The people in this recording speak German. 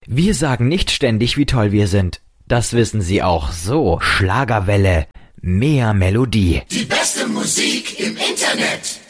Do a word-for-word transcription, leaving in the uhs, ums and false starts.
Wir sagen nicht ständig, wie toll wir sind. Das wissen Sie auch so. Schlagerwelle, mehr Melodie. Die beste Musik im Internet.